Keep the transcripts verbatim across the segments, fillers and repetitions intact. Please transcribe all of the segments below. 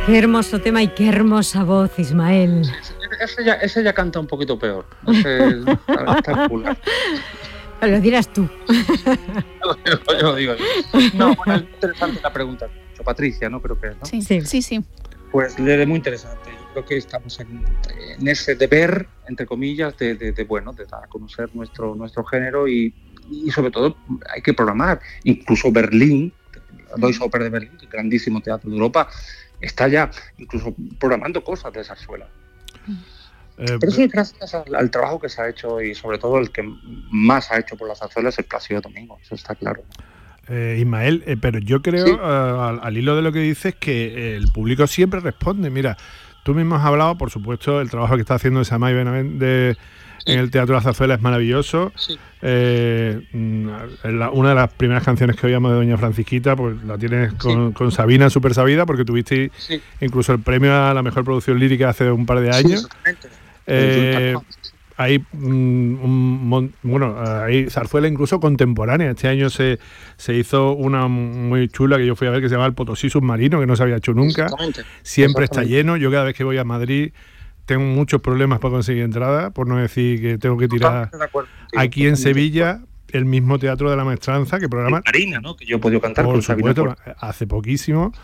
Qué hermoso tema y qué hermosa voz, Ismael. Ese ya, ese ya canta un poquito peor. Ese está, está cool. Lo dirás tú. Yo, yo digo. No, bueno, es interesante la pregunta. Patricia, ¿no? Creo que es, ¿no? Sí, sí, sí, sí. Pues es muy interesante. Yo creo que estamos en, en ese deber, entre comillas, de, de, de bueno, de dar a conocer nuestro, nuestro género y, y sobre todo hay que programar. Incluso Berlín, la Deutsche Oper de Berlín, el grandísimo teatro de Europa, está ya incluso programando cosas de zarzuela. Eh, Pero eso es gracias al, al trabajo que se ha hecho y sobre todo el que más ha hecho por la zarzuela es el Plácido Domingo, eso está claro. Eh, Ismael, eh, pero yo creo, sí. uh, al, al hilo de lo que dices, que el público siempre responde. Mira, tú mismo has hablado, por supuesto, el trabajo que está haciendo Samay Benavent de, sí. en el Teatro de la Zarzuela es maravilloso. Sí. Eh, la, una de las primeras canciones que oíamos de Doña Francisquita, pues la tienes con, sí. con Sabina Super Sabida, porque tuviste sí. incluso el premio a la mejor producción lírica hace un par de años. Sí, exactamente. Eh, hay un, un, bueno, hay zarzuela incluso contemporánea. Este año se, se hizo una muy chula que yo fui a ver que se llama El Potosí Submarino, que no se había hecho nunca. Exactamente. Siempre Exactamente. Está lleno. Yo cada vez que voy a Madrid tengo muchos problemas para conseguir entrada, por no decir que tengo que tirar. Sí, aquí en Sevilla, el mismo Teatro de la Maestranza que programa Marina, ¿no? Que yo he podido cantar por con supuesto, Sabina hace poquísimo,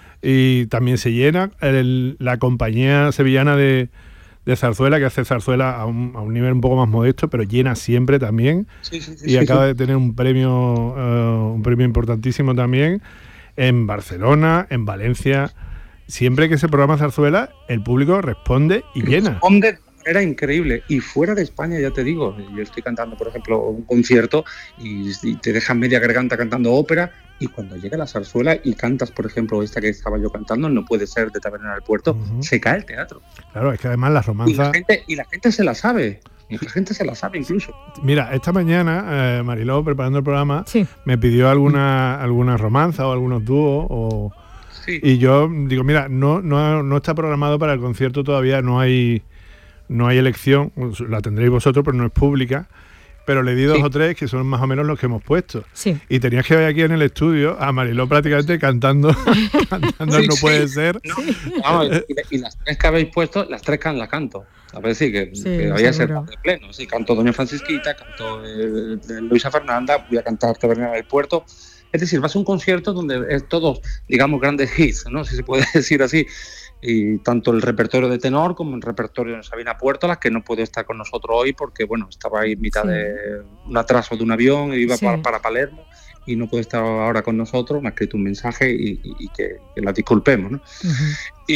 y también se llena el, la compañía sevillana de de zarzuela, que hace zarzuela a un, a un nivel un poco más modesto, pero llena siempre también. Sí, sí, sí, y sí, acaba sí. de tener un premio uh, un premio importantísimo también en Barcelona, en Valencia. Siempre que se programa zarzuela, el público responde y llena. Responde de manera increíble. Y fuera de España, ya te digo, yo estoy cantando, por ejemplo, un concierto y, y te dejan media garganta cantando ópera, y cuando llega la zarzuela y cantas, por ejemplo, esta que estaba yo cantando, No puede ser, de Taberna del Puerto, uh-huh. se cae el teatro. Claro, es que además las romanzas... Y la gente, y la gente se la sabe. Y la gente se la sabe incluso. Mira, esta mañana, eh, Mariló, preparando el programa, sí. me pidió alguna, alguna romanza o algunos dúos o... Sí. Y yo digo, mira, no, no, no está programado para el concierto todavía, no hay, no hay elección, la tendréis vosotros, pero no es pública. Pero le di dos sí. o tres que son más o menos los que hemos puesto. Sí. Y tenías que ver aquí en el estudio a Mariló prácticamente cantando, cantando sí, No sí. puede ser. No, vamos, y, y las tres que habéis puesto, las tres can las canto. A ver, sí, que, sí, que vaya a ser de pleno. Sí, canto Doña Francisquita, canto eh, de Luisa Fernanda, voy a cantar Taberna del Puerto. Es decir, va a ser un concierto donde es todos, digamos, grandes hits, ¿no? Si se puede decir así. Y tanto el repertorio de tenor como el repertorio de Sabina Puertolas, que no puede estar con nosotros hoy porque, bueno, estaba ahí en mitad sí. de un atraso de un avión y iba sí. para, para Palermo y no puede estar ahora con nosotros, me ha escrito un mensaje y, y, y que, que la disculpemos, ¿no? Uh-huh.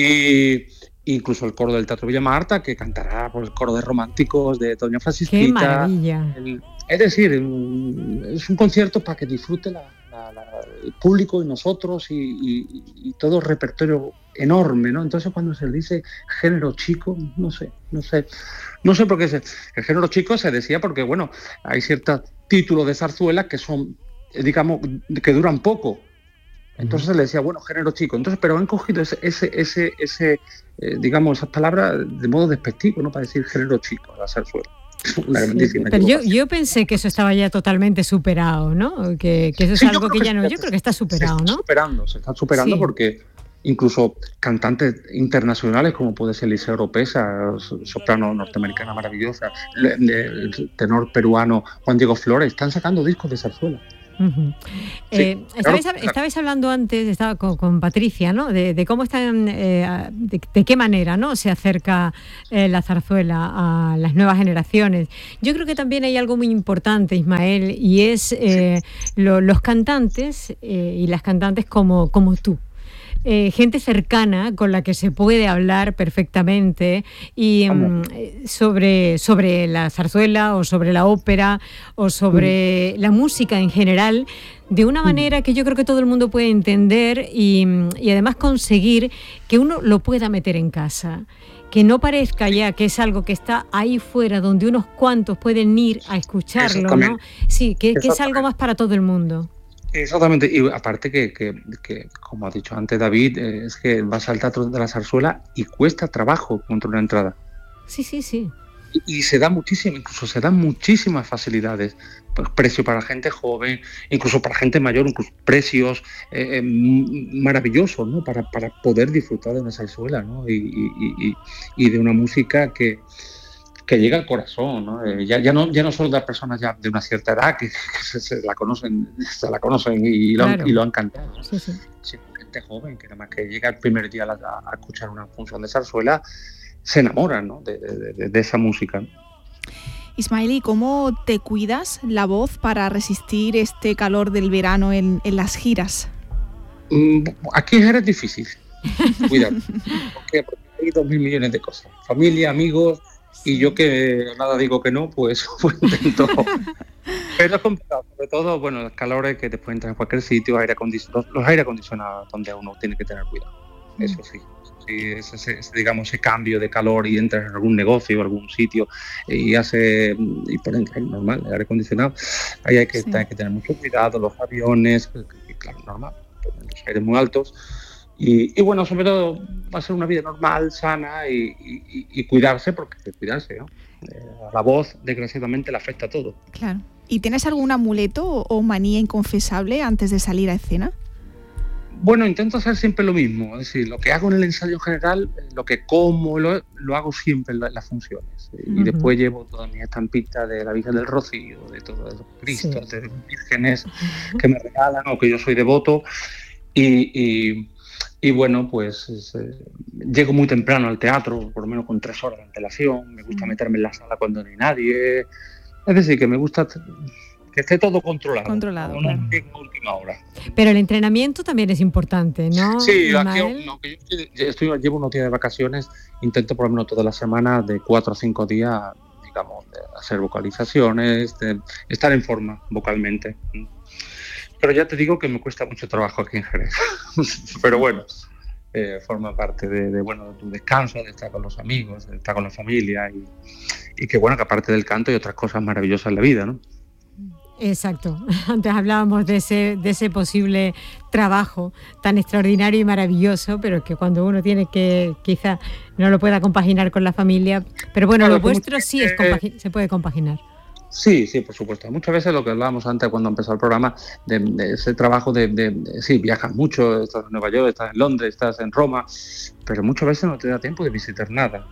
Y incluso el coro del Teatro Villa Marta, que cantará pues, el coro de románticos de Doña Francisquita. ¡Qué maravilla! El, es decir, es un concierto para que disfrute la, la, la, el público y nosotros y, y, y todo el repertorio enorme, ¿no? Entonces cuando se dice género chico, no sé, no sé, no sé por qué se, el género chico se decía porque, bueno, hay ciertos títulos de zarzuela que son, digamos, que duran poco. Entonces se le decía, bueno, género chico. Entonces, pero han cogido ese, ese, ese, ese eh, digamos, esas palabras de modo despectivo, ¿no? Para decir género chico, la zarzuela. Una grandísima sí, pero yo, yo pensé que eso estaba ya totalmente superado, ¿no? Que, que eso es sí, algo que ya no, yo creo que está superado, se está ¿no? Superando, se está superando sí. porque incluso cantantes internacionales como puede ser Liceo Oropesa, soprano norteamericana maravillosa, el tenor peruano Juan Diego Flores, están sacando discos de zarzuela. Uh-huh. Sí, eh, estabais, claro, estabais hablando antes, estaba con, con Patricia, ¿no? De, de cómo están, eh, de, de qué manera, ¿no? Se acerca eh, la zarzuela a las nuevas generaciones. Yo creo que también hay algo muy importante, Ismael, y es eh, sí. lo, los cantantes eh, y las cantantes como, como tú. Eh, gente cercana con la que se puede hablar perfectamente y um, sobre, sobre la zarzuela o sobre la ópera o sobre mm. la música en general de una manera que yo creo que todo el mundo puede entender y, y además conseguir que uno lo pueda meter en casa. Que no parezca ya que es algo que está ahí fuera donde unos cuantos pueden ir a escucharlo, ¿no? Sí, que, que es algo más para todo el mundo. Exactamente, y aparte que, que, que como ha dicho antes David, eh, es que vas al Teatro de la Zarzuela y cuesta trabajo encontrar una entrada. Sí, sí, sí. Y, y se da muchísimo, incluso se dan muchísimas facilidades. pues, precio para gente joven, incluso para gente mayor, incluso precios eh, maravillosos, ¿no? Para, para poder disfrutar de una zarzuela, ¿no? y, y, y, y de una música que que llega al corazón, ¿no? Eh, ya, ya no ya no solo de personas ya de una cierta edad que, que se, se la conocen, se la conocen y lo, claro. y lo han cantado, sí, sí. Sino gente joven que nada más que llega el primer día a, a, a escuchar una función de zarzuela se enamoran, ¿no? de, de, de, de esa música, ¿no? Ismael, ¿y cómo te cuidas la voz para resistir este calor del verano en, en las giras? Mm, aquí en Jerez es difícil. Cuidado. ¿Por qué? Porque hay dos mil millones de cosas. Familia, amigos. Y yo que nada digo que no, pues, pues intento. Pero es complicado, sobre todo, bueno, los calores que después entran en cualquier sitio, aire acondicionado, los aire acondicionados donde uno tiene que tener cuidado. Eso sí, sí ese, ese, digamos, ese cambio de calor y entras en algún negocio o algún sitio y hace, y por dentro normal, el aire acondicionado, ahí hay que, sí. hay que tener mucho cuidado, los aviones, que, que, claro, normal, los aires muy altos. Y, y bueno, sobre todo va a ser una vida normal, sana y, y, y cuidarse, porque hay que cuidarse, ¿no? Eh, la voz, desgraciadamente, le afecta a todo. Claro. ¿Y tienes algún amuleto o manía inconfesable antes de salir a escena? Bueno, intento hacer siempre lo mismo, es decir, lo que hago en el ensayo general, lo que como, lo, lo hago siempre en, la, en las funciones. Uh-huh. Y después llevo toda mi estampita de la Virgen del Rocío, de todos los Cristos, sí. de vírgenes que me regalan o que yo soy devoto. Y... y Y bueno, pues eh, llego muy temprano al teatro, por lo menos con tres horas de antelación. Me gusta meterme en la sala cuando no hay nadie. Es decir, que me gusta que esté todo controlado. Controlado, no claro. En última hora. Pero el entrenamiento también es importante, ¿no? Sí, aquí, no, que yo estoy, llevo unos días de vacaciones. Intento por lo menos toda la semana, de cuatro a cinco días, digamos, de hacer vocalizaciones, de estar en forma vocalmente. Pero ya te digo que me cuesta mucho trabajo aquí en Jerez. Pero bueno, eh, forma parte de, de, bueno, de tu descanso, de estar con los amigos, de estar con la familia y, y que bueno, que aparte del canto hay otras cosas maravillosas en la vida, ¿no? Exacto. Antes hablábamos de ese, de ese posible trabajo tan extraordinario y maravilloso, pero que cuando uno tiene que, quizá no lo pueda compaginar con la familia. Pero bueno, claro, lo vuestro sí es compagi- se puede compaginar. Sí, sí, por supuesto. Muchas veces lo que hablábamos antes cuando empezó el programa, de, de ese trabajo de, de, de, sí, viajas mucho, estás en Nueva York, estás en Londres, estás en Roma, pero muchas veces no te da tiempo de visitar nada.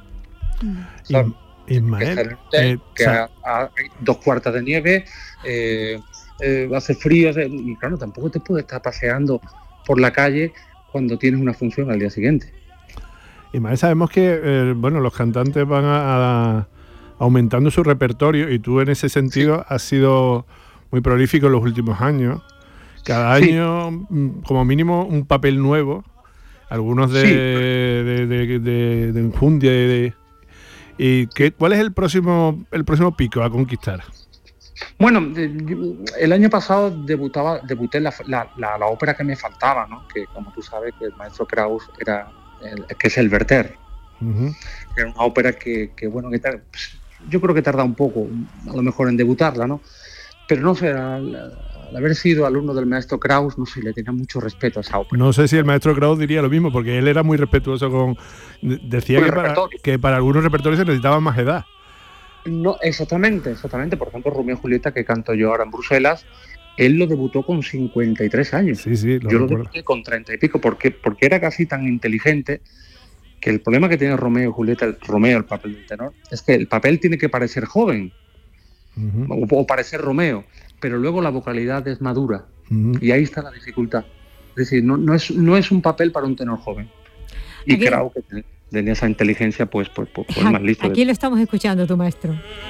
Y, o sea, Ismael, que, eh, que o sea, a, a, hay dos cuartas de nieve, eh, eh, hace frío, y claro, tampoco te puedes estar paseando por la calle cuando tienes una función al día siguiente. Ismael, sabemos que eh, bueno, los cantantes van a, a aumentando su repertorio y tú en ese sentido sí. has sido muy prolífico en los últimos años. Cada año, sí. como mínimo, un papel nuevo, algunos de, sí. de, de, de, de enjundia. De, de, ¿Y qué, cuál es el próximo, el próximo pico a conquistar? Bueno, el año pasado debutaba, debuté la, la, la, la ópera que me faltaba, ¿no? Que como tú sabes, que el maestro Kraus era, el, que es el Werther. Uh-huh. Era una ópera que, que bueno, que tal, pues, yo creo que tarda un poco, a lo mejor en debutarla, ¿no? Pero no sé, al, al haber sido alumno del maestro Kraus, no sé, le tenía mucho respeto a esa ópera. No sé si el maestro Kraus diría lo mismo, porque él era muy respetuoso con... Decía que para, que para algunos repertorios se necesitaba más edad. No, exactamente, exactamente. Por ejemplo, Romeo y Julieta, que canto yo ahora en Bruselas, él lo debutó con cincuenta y tres años. Sí, sí, lo yo recuerdo. Lo debuté con treinta y pico, porque, porque era casi tan inteligente que el problema que tiene Romeo y Julieta, el Romeo, el papel del tenor, es que el papel tiene que parecer joven, uh-huh. o, o parecer Romeo, pero luego la vocalidad es madura, uh-huh. y ahí está la dificultad. Es decir, no, no, es, no es un papel para un tenor joven. Y aquí, creo que tenía esa inteligencia, pues, pues, pues, pues más listo. Aquí de... lo estamos escuchando, tu maestro.